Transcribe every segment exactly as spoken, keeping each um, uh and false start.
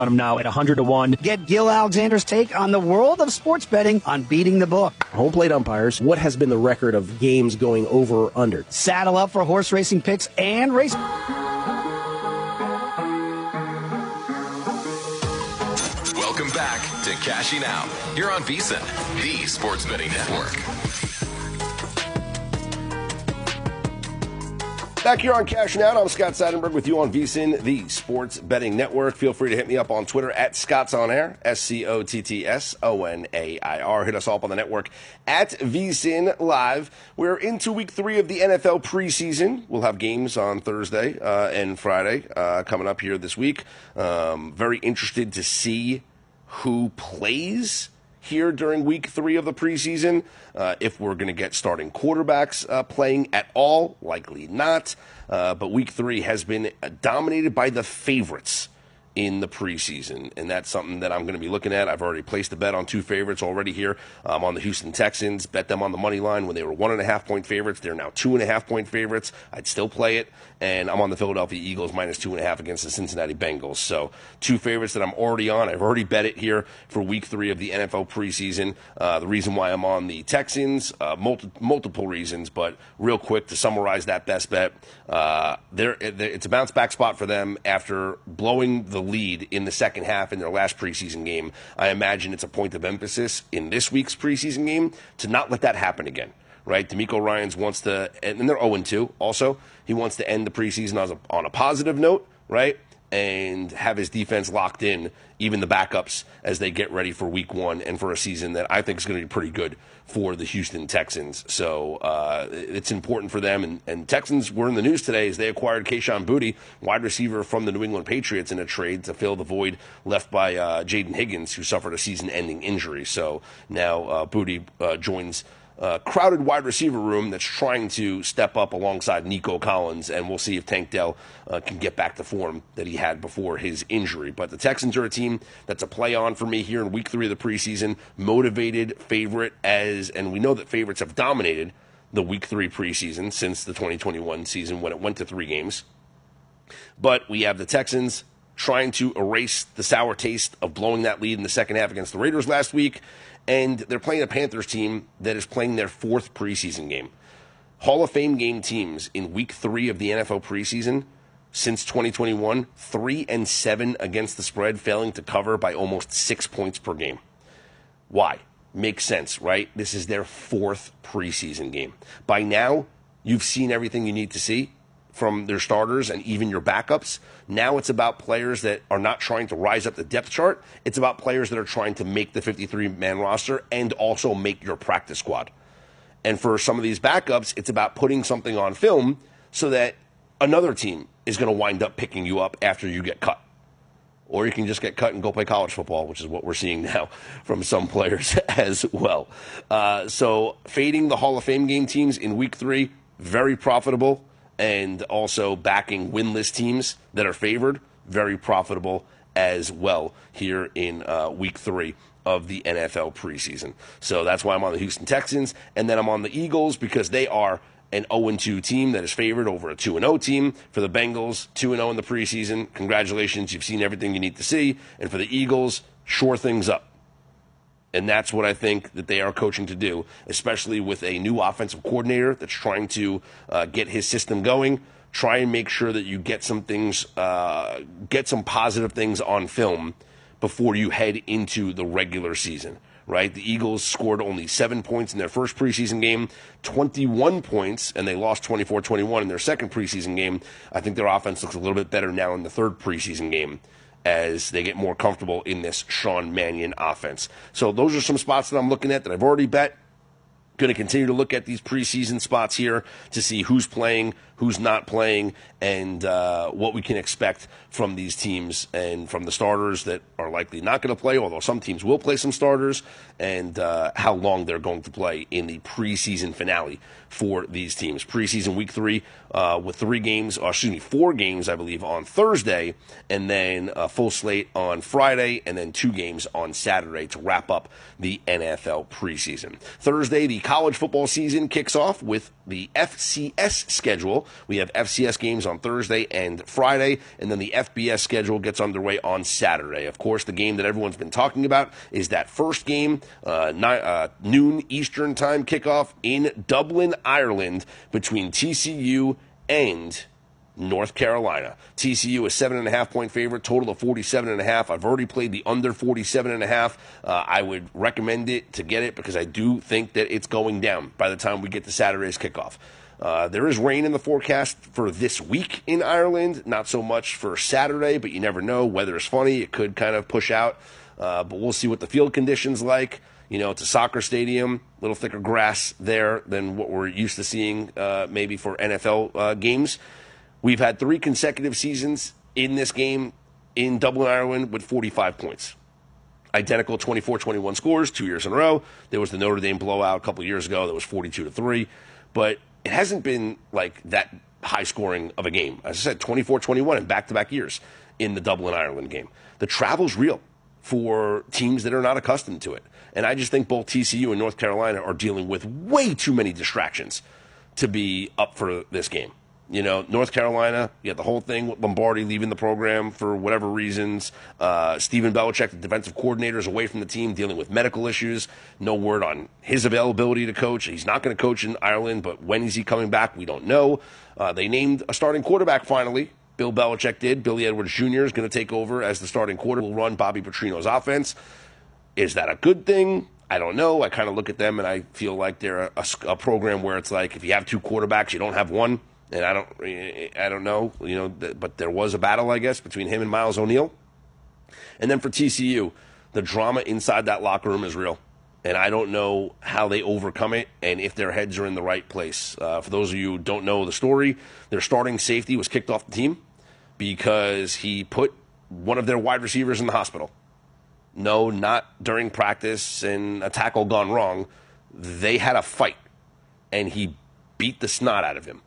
on him now at one hundred to one. Get Gil Alexander's take on the world of sports betting on Beating the Book. Home plate umpires, what has been the record of games going over or under? Saddle up for horse racing picks and race. Welcome back to Cashing Out here on VSiN, the Sports Betting Network. Back here on Cashing Out, I'm Scott Seidenberg with you on VSiN, the Sports Betting Network. Feel free to hit me up on Twitter at Scott's On Air, S C O T T S O N A I R. Hit us all up on the network at VSiN Live. We're into week three of the N F L preseason. We'll have games on Thursday uh, and Friday uh, coming up here this week. Um, very interested to see who plays here during week three of the preseason. Uh, if we're going to get starting quarterbacks uh, playing at all, likely not. Uh, but week three has been dominated by the favorites in the preseason, and that's something that I'm going to be looking at. I've already placed a bet on two favorites already here. I'm on the Houston Texans, bet them on the money line when they were one and a half point favorites. They're now two and a half point favorites. I'd still play it, and I'm on the Philadelphia Eagles minus two and a half against the Cincinnati Bengals. So two favorites that I'm already on. I've already bet it here for week three of the N F L preseason. Uh, the reason why I'm on the Texans, uh, multi- multiple reasons, but real quick to summarize that best bet, uh, they're, it's a bounce back spot for them after blowing the lead in the second half in their last preseason game. I imagine it's a point of emphasis in this week's preseason game to not let that happen again, right? DeMeco Ryans wants to, and they're oh and two also, he wants to end the preseason on a, on a positive note, right? And have his defense locked in, even the backups, as they get ready for week one and for a season that I think is going to be pretty good for the Houston Texans. So uh, it's important for them. And, and Texans were in the news today as they acquired Kayshon Boutte, wide receiver from the New England Patriots, in a trade to fill the void left by uh, Jaden Higgins, who suffered a season-ending injury. So now uh, Boutte uh, joins Uh, crowded wide receiver room that's trying to step up alongside Nico Collins, and we'll see if Tank Dell uh, can get back to form that he had before his injury. But the Texans are a team that's a play on for me here in week three of the preseason, motivated favorite as, and we know that favorites have dominated the week three preseason since the twenty twenty-one season when it went to three games. But we have the Texans trying to erase the sour taste of blowing that lead in the second half against the Raiders last week. And they're playing a Panthers team that is playing their fourth preseason game. Hall of Fame game teams in week three of the N F L preseason since twenty twenty-one, three and seven against the spread, failing to cover by almost six points per game. Why? Makes sense, right? This is their fourth preseason game. By now, you've seen everything you need to see from their starters and even your backups. Now it's about players that are not trying to rise up the depth chart. It's about players that are trying to make the fifty-three man roster and also make your practice squad. And for some of these backups, it's about putting something on film so that another team is going to wind up picking you up after you get cut. Or you can just get cut and go play college football, which is what we're seeing now from some players as well. Uh, so fading the Hall of Fame game teams in week three, very profitable. And also backing winless teams that are favored, very profitable as well here in uh, week three of the N F L preseason. So that's why I'm on the Houston Texans. And then I'm on the Eagles because they are an oh and two team that is favored over a two and oh team. For the Bengals, two and oh in the preseason. Congratulations, you've seen everything you need to see. And for the Eagles, shore things up. And that's what I think that they are coaching to do, especially with a new offensive coordinator that's trying to uh, get his system going. Try and make sure that you get some things, uh, get some positive things on film before you head into the regular season, right? The Eagles scored only seven points in their first preseason game, twenty-one points, and they lost twenty-four twenty-one in their second preseason game. I think their offense looks a little bit better now in the third preseason game, as they get more comfortable in this Sean Mannion offense. So those are some spots that I'm looking at that I've already bet. Going to continue to look at these preseason spots here to see who's playing, who's not playing, and uh, what we can expect from these teams and from the starters that are likely not going to play, although some teams will play some starters, and uh, how long they're going to play in the preseason finale for these teams. Preseason week three uh, with three games, or excuse me, four games, I believe, on Thursday, and then a full slate on Friday, and then two games on Saturday to wrap up the N F L preseason. Thursday, the college football season kicks off with the F C S schedule. We have F C S games on Thursday and Friday, and then the F B S schedule gets underway on Saturday. Of course, the game that everyone's been talking about is that first game, uh, ni- uh, noon Eastern time kickoff in Dublin, Ireland, between T C U and North Carolina. T C U is seven and a half point favorite, total of forty-seven and a half. I've already played the under forty-seven and a half. Uh, I would recommend it to get it because I do think that it's going down by the time we get to Saturday's kickoff. Uh, there is rain in the forecast for this week in Ireland, not so much for Saturday, but you never know. Weather is funny. It could kind of push out, uh, but we'll see what the field conditions like. You know, it's a soccer stadium, a little thicker grass there than what we're used to seeing uh, maybe for N F L uh, games. We've had three consecutive seasons in this game in Dublin, Ireland with forty-five points. Identical twenty-four twenty-one scores two years in a row. There was the Notre Dame blowout a couple of years ago that was forty-two to three. But it hasn't been like that high scoring of a game. As I said, twenty-four twenty-one in back-to-back years in the Dublin, Ireland game. The travel's real for teams that are not accustomed to it. And I just think both T C U and North Carolina are dealing with way too many distractions to be up for this game. You know, North Carolina, you got the whole thing with Lombardi leaving the program for whatever reasons. Uh, Stephen Belichick, the defensive coordinator, is away from the team dealing with medical issues. No word on his availability to coach. He's not going to coach in Ireland, but when is he coming back? We don't know. Uh, they named a starting quarterback finally. Bill Belichick did. Billy Edwards Junior is going to take over as the starting quarterback. Will run Bobby Petrino's offense. Is that a good thing? I don't know. I kind of look at them and I feel like they're a, a, a program where it's like if you have two quarterbacks, you don't have one. And I don't, I don't know, you know, but there was a battle, I guess, between him and Miles O'Neill. And then for T C U, the drama inside that locker room is real, and I don't know how they overcome it and if their heads are in the right place. Uh, for those of you who don't know the story, their starting safety was kicked off the team because he put one of their wide receivers in the hospital. No, not during practice and a tackle gone wrong. They had a fight, and he beat the snot out of him.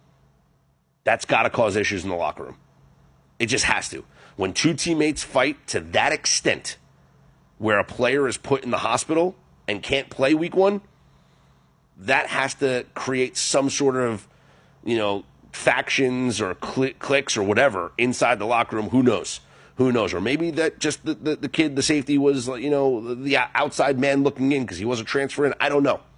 That's got to cause issues in the locker room. It just has to. When two teammates fight to that extent, where a player is put in the hospital and can't play week one, that has to create some sort of, you know, factions or cl- cliques or whatever inside the locker room. Who knows? Who knows? Or maybe that just the, the, the kid, the safety, was, you know, the outside man looking in because he wasn't transferring. I don't know.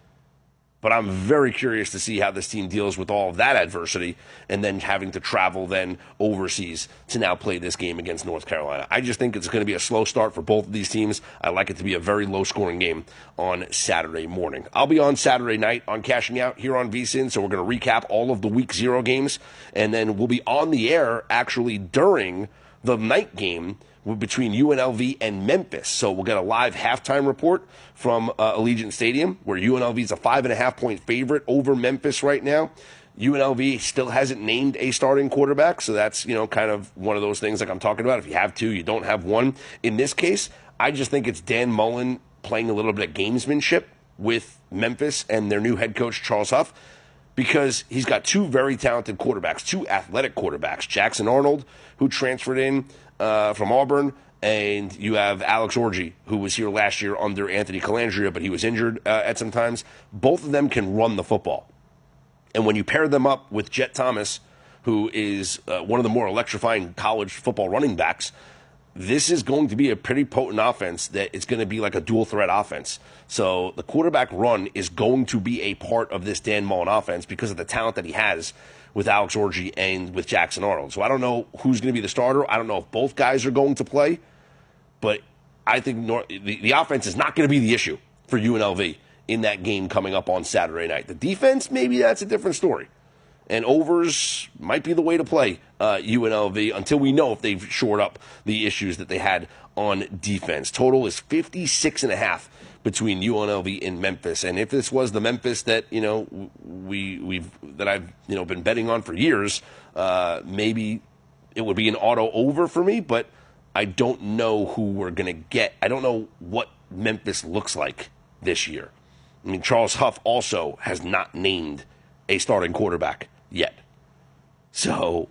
But I'm very curious to see how this team deals with all of that adversity and then having to travel then overseas to now play this game against North Carolina. I just think it's going to be a slow start for both of these teams. I like it to be a very low-scoring game on Saturday morning. I'll be on Saturday night on Cashing Out here on VSiN, so we're going to recap all of the Week Zero games, and then we'll be on the air actually during the night game between U N L V and Memphis. So we'll get a live halftime report from uh, Allegiant Stadium, where U N L V is a five and a half point favorite over Memphis right now. U N L V still hasn't named a starting quarterback, so that's, you know, kind of one of those things like I'm talking about. If you have two, you don't have one. In this case, I just think it's Dan Mullen playing a little bit of gamesmanship with Memphis and their new head coach, Charles Huff, because he's got two very talented quarterbacks, two athletic quarterbacks. Jackson Arnold, who transferred in Uh, from Auburn, and you have Alex Orji, who was here last year under Anthony Calandria, but he was injured uh, at some times. Both of them can run the football. And when you pair them up with Jet Thomas, who is uh, one of the more electrifying college football running backs, this is going to be a pretty potent offense that it's going to be like a dual-threat offense. So the quarterback run is going to be a part of this Dan Mullen offense because of the talent that he has with Alex Orji and with Jackson Arnold. So I don't know who's going to be the starter. I don't know if both guys are going to play. But I think North, the, the offense is not going to be the issue for U N L V in that game coming up on Saturday night. The defense, maybe that's a different story. And overs might be the way to play uh, U N L V until we know if they've shored up the issues that they had on defense. Total is fifty-six and a half between U N L V and Memphis. And if this was the Memphis that, you know, we we've that I've, you know, been betting on for years, uh, maybe it would be an auto over for me, but I don't know who we're going to get. I don't know what Memphis looks like this year. I mean, Charles Huff also has not named a starting quarterback yet. So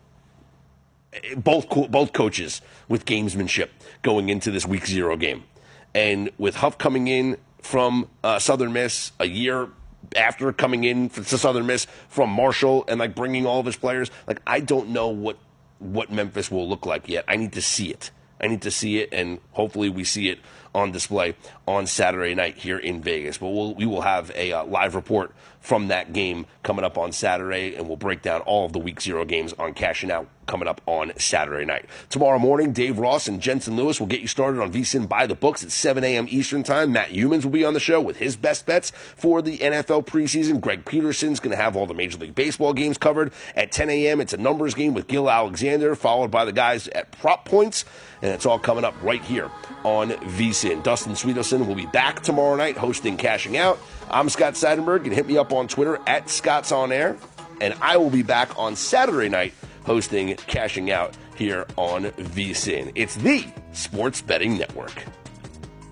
both co- both coaches with gamesmanship going into this week zero game. And with Huff coming in from uh, Southern Miss, a year after coming in to Southern Miss from Marshall and like bringing all of his players. Like, I don't know what what Memphis will look like yet. I need to see it. I need to see it, and hopefully we see it on display on Saturday night here in Vegas. But we'll, we will have a uh, live report from that game coming up on Saturday, and we'll break down all of the Week Zero games on Cashing Out coming up on Saturday night. Tomorrow morning, Dave Ross and Jensen Lewis will get you started on VSiN by the books at seven a.m. Eastern Time. Matt Humans will be on the show with his best bets for the N F L preseason. Greg Peterson's going to have all the Major League Baseball games covered. At ten a.m., it's a numbers game with Gil Alexander, followed by the guys at Prop Points, and it's all coming up right here on VSiN. Dustin Sweetelson will be back tomorrow night hosting Cashing Out. I'm Scott Seidenberg. You can hit me up on Twitter at Scott's On Air, and I will be back on Saturday night hosting Cashing Out here on VSiN. It's the Sports Betting Network.